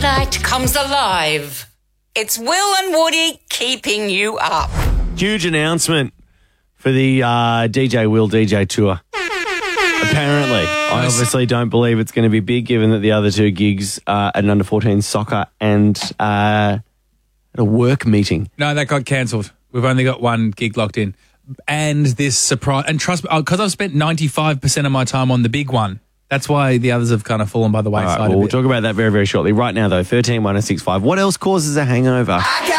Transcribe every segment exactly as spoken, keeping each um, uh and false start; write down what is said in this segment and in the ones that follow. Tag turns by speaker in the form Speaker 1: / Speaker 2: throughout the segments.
Speaker 1: night comes alive. It's Will and Woody keeping you up.
Speaker 2: Huge announcement for the uh, D J Will D J tour. Apparently. I obviously don't believe it's going to be big, given that the other two gigs are at an under fourteen soccer and uh, at a work meeting.
Speaker 3: No, that got cancelled. We've only got one gig locked in. And this surprise, and trust me, because I've spent ninety-five percent of my time on the big one. That's why the others have kind of fallen by the wayside.
Speaker 2: All right, well,
Speaker 3: a
Speaker 2: we'll
Speaker 3: bit.
Speaker 2: talk about that very, very shortly. Right now, though, thirteen one oh six five. What else causes a hangover?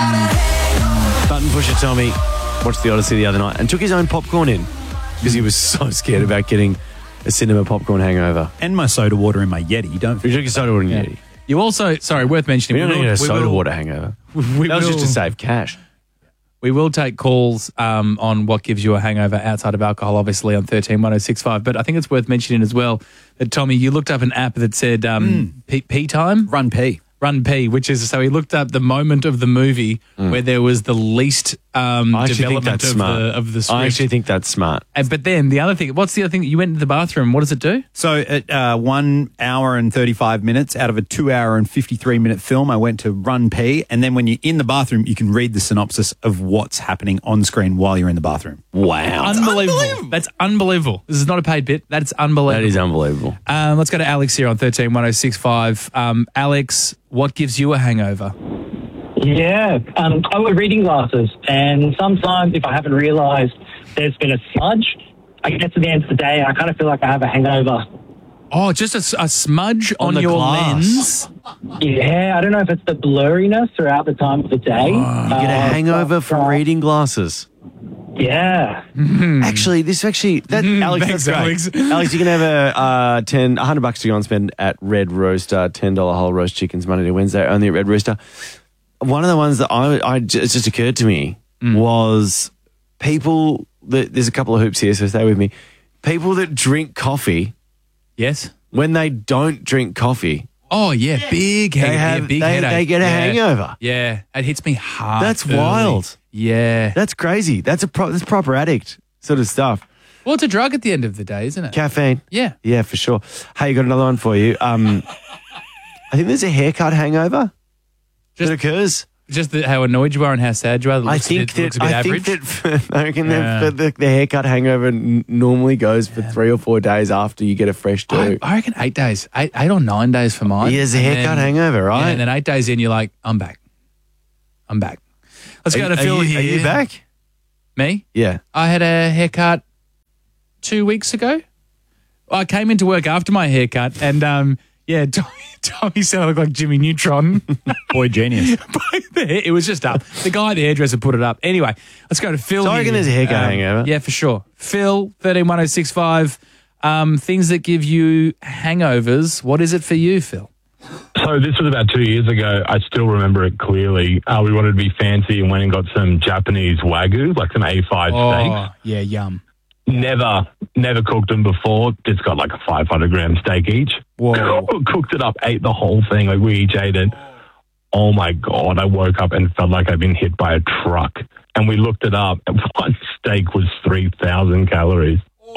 Speaker 2: Mm. Button pusher Tommy watched the Odyssey the other night and took his own popcorn in because he was so scared about getting a cinema popcorn hangover.
Speaker 4: And my soda water in my Yeti. Don't
Speaker 2: You
Speaker 4: forget.
Speaker 2: took your soda water in your Yeti.
Speaker 3: You also, sorry, worth mentioning.
Speaker 2: We don't
Speaker 3: will-
Speaker 2: get a
Speaker 3: we
Speaker 2: soda
Speaker 3: will-
Speaker 2: water hangover.
Speaker 3: We
Speaker 2: That was
Speaker 3: will-
Speaker 2: just to save cash.
Speaker 3: We will take calls um, on what gives you a hangover outside of alcohol, obviously, on thirteen one oh six five. But I think it's worth mentioning as well that, Tommy, you looked up an app that said um, P, P time?
Speaker 4: Run P.
Speaker 3: Run P, which is, so he looked up the moment of the movie where there was the least um,
Speaker 2: I actually think
Speaker 3: development
Speaker 2: that's
Speaker 3: of
Speaker 2: smart.
Speaker 3: the, of the script.
Speaker 2: I actually think that's smart.
Speaker 3: And, but then the other thing, what's the other thing? You went into the bathroom. What does it do?
Speaker 4: So at uh, one hour and thirty-five minutes out of a two hour and fifty-three minute film, I went to Run P. And then when you're in the bathroom, you can read the synopsis of what's happening on screen while you're in the bathroom.
Speaker 2: Wow.
Speaker 3: Unbelievable. That's unbelievable. This is not a paid bit. That's unbelievable.
Speaker 2: That is unbelievable.
Speaker 3: Um, let's go to Alex here on thirteen one oh six five. Um, Alex, what gives you a hangover?
Speaker 5: Yeah, um, I wear reading glasses, and sometimes if I haven't realised there's been a smudge, I get to the end of the day and I kind of feel like I have a hangover.
Speaker 3: Oh, just a, s- a smudge on,
Speaker 2: On the
Speaker 3: your
Speaker 2: glass.
Speaker 3: lens?
Speaker 5: Yeah, I don't know if it's the blurriness throughout the time of the day.
Speaker 2: You get a hangover from reading glasses.
Speaker 5: Yeah.
Speaker 2: Actually, this actually, that, Alex,
Speaker 3: Thanks,
Speaker 2: that's great.
Speaker 3: Alex.
Speaker 2: Alex, you can have a uh, ten, one hundred bucks to go and spend at Red Rooster, ten dollars whole roast chickens Monday to Wednesday, only at Red Rooster. One of the ones that I, I it just occurred to me was people that, there's a couple of hoops here, so stay with me. People that drink coffee,
Speaker 3: Yes.
Speaker 2: when they don't drink coffee,
Speaker 3: Oh, yeah, big
Speaker 2: they,
Speaker 3: headache.
Speaker 2: have,
Speaker 3: yeah, big
Speaker 2: they,
Speaker 3: headache.
Speaker 2: they get a
Speaker 3: yeah.
Speaker 2: hangover.
Speaker 3: Yeah, it hits me hard.
Speaker 2: That's
Speaker 3: early.
Speaker 2: wild.
Speaker 3: Yeah.
Speaker 2: That's crazy. That's a pro, that's proper addict sort of stuff.
Speaker 3: Well, it's a drug at the end of the day, isn't it?
Speaker 2: Caffeine.
Speaker 3: Yeah.
Speaker 2: Yeah, for sure. Hey, you got another one for you. Um, I think there's a haircut hangover
Speaker 3: Just-
Speaker 2: that occurs.
Speaker 3: Just the, how annoyed you are and how sad you are. That
Speaker 2: I
Speaker 3: looks a
Speaker 2: think
Speaker 3: bit, looks
Speaker 2: that
Speaker 3: a bit
Speaker 2: I
Speaker 3: average.
Speaker 2: think that I reckon
Speaker 3: Yeah.
Speaker 2: that the, the haircut hangover n- normally goes for three or four days after you get a fresh do.
Speaker 3: I, I reckon eight days, eight, eight or nine days for mine.
Speaker 2: Yeah, there's a
Speaker 3: And
Speaker 2: haircut
Speaker 3: then-
Speaker 2: hangover,
Speaker 3: Yeah,
Speaker 2: right?
Speaker 3: and then eight days in, you're like, I'm back. I'm back. Let's
Speaker 2: are,
Speaker 3: go to
Speaker 2: are
Speaker 3: Phil
Speaker 2: you,
Speaker 3: here.
Speaker 2: Are you back?
Speaker 3: Me?
Speaker 2: Yeah.
Speaker 3: I had a haircut two weeks ago. I came into work after my haircut, and um, yeah, Tommy, Tommy said I look like Jimmy Neutron.
Speaker 4: Boy, genius.
Speaker 3: It was just up. The guy at the hairdresser put it up. Anyway, let's go to Phil.
Speaker 2: So I
Speaker 3: here.
Speaker 2: reckon there's a haircut hangover.
Speaker 3: Yeah, for sure. Phil, thirteen one oh six five. Um, things that give you hangovers. What is it for you, Phil?
Speaker 6: So this was about two years ago. I still remember it clearly. Uh, we wanted to be fancy and went and got some Japanese Wagyu, like some A five steaks.
Speaker 3: yeah, yum.
Speaker 6: Never, never cooked them before. Just got like a five hundred gram steak each.
Speaker 3: Whoa.
Speaker 6: Cooked it up, ate the whole thing. Like we each ate it. Oh my God, I woke up and felt like I'd been hit by a truck. And we looked it up, and one steak was three thousand calories.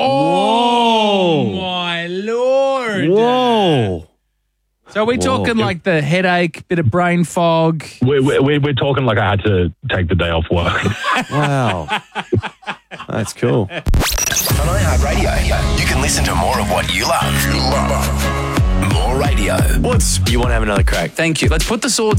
Speaker 3: Oh, my Lord.
Speaker 2: Whoa.
Speaker 3: So are we
Speaker 2: Whoa.
Speaker 3: talking like the headache, bit of brain fog?
Speaker 6: We're, we're, we're talking like I had to take the day off work.
Speaker 2: Wow. That's cool.
Speaker 7: On iHeartRadio, you can listen to more of what you love. You love. More radio.
Speaker 2: What's you want to have another crack?
Speaker 3: Thank you. Let's put the swords